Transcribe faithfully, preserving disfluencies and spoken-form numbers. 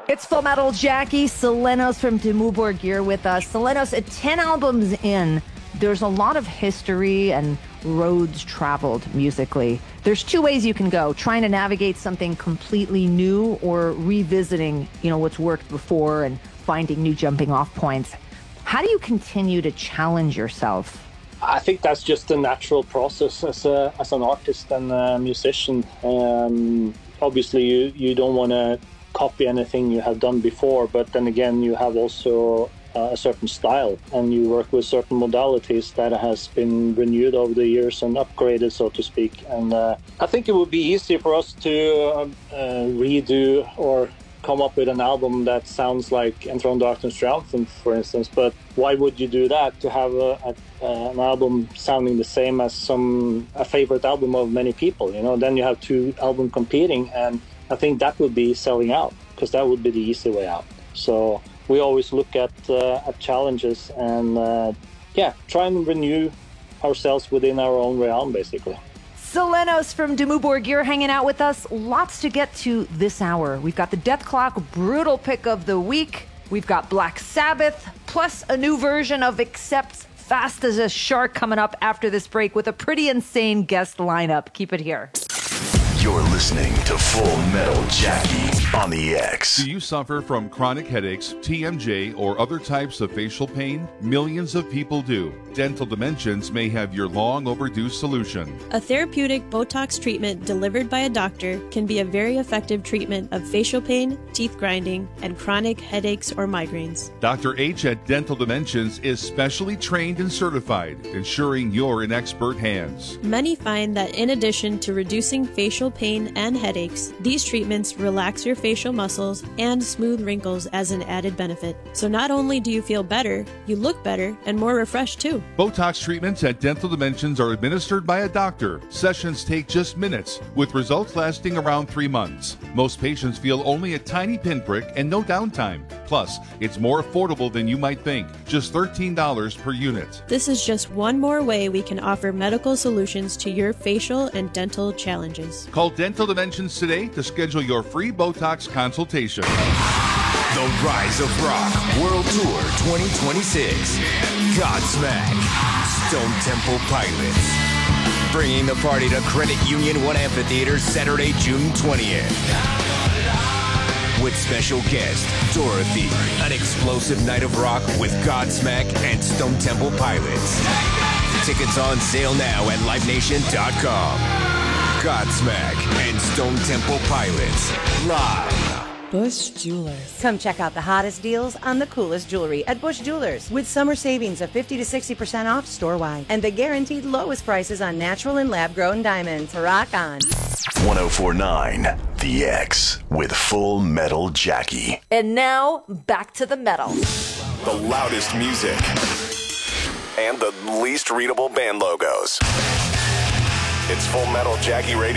It's Full Metal Jackie, Selenos from Dimmu Borgir with us. Selenos, at ten albums in, there's a lot of history and roads traveled musically. There's two ways you can go, trying to navigate something completely new or revisiting, you know, what's worked before and finding new jumping off points. How do you continue to challenge yourself? I think that's just a natural process as a, as an artist and a musician. Um, obviously, you, you don't want to copy anything you have done before, but then again, you have also uh, a certain style, and you work with certain modalities that has been renewed over the years and upgraded, so to speak. And uh, I think it would be easier for us to uh, uh, redo or come up with an album that sounds like Enthroned Darkness Triumphant, for instance. But why would you do that? To have a, a, uh, an album sounding the same as some a favorite album of many people, you know? Then you have two albums competing, and I think that would be selling out, because that would be the easy way out. So we always look at uh, at challenges and uh, yeah, try and renew ourselves within our own realm, basically. Selenos from Dimmu Borgir hanging out with us. Lots to get to this hour. We've got the Dethklok Brutal Pick of the Week. We've got Black Sabbath, plus a new version of Accept Fast as a Shark coming up after this break with a pretty insane guest lineup. Keep it here. You're listening to Full Metal Jackie on the X. Do you suffer from chronic headaches, T M J, or other types of facial pain? Millions of people do. Dental Dimensions may have your long overdue solution. A therapeutic Botox treatment delivered by a doctor can be a very effective treatment of facial pain, teeth grinding, and chronic headaches or migraines. Doctor H at Dental Dimensions is specially trained and certified, ensuring you're in expert hands. Many find that in addition to reducing facial pain and headaches, these treatments relax your facial muscles and smooth wrinkles as an added benefit. So not only do you feel better, you look better and more refreshed too. Botox treatments at Dental Dimensions are administered by a doctor. Sessions take just minutes, with results lasting around three months. Most patients feel only a tiny pinprick and no downtime. Plus, it's more affordable than you might think, just thirteen dollars per unit. This is just one more way we can offer medical solutions to your facial and dental challenges. Call Dental Dimensions today to schedule your free Botox consultation. The Rise of Rock World Tour twenty twenty-six. Godsmack. Stone Temple Pilots. Bringing the party to Credit Union One Amphitheater Saturday, June twentieth. With special guest, Dorothy. An explosive night of rock with Godsmack and Stone Temple Pilots. Tickets on sale now at live nation dot com. Godsmack and Stone Temple Pilots. Live. Bush Jewelers. Come check out the hottest deals on the coolest jewelry at Bush Jewelers, with summer savings of fifty to sixty percent off store-wide and the guaranteed lowest prices on natural and lab-grown diamonds. Rock on. one oh four point nine The X with Full Metal Jackie. And now, back to the metal. The loudest music and the least readable band logos. It's Full Metal Jackie Radio.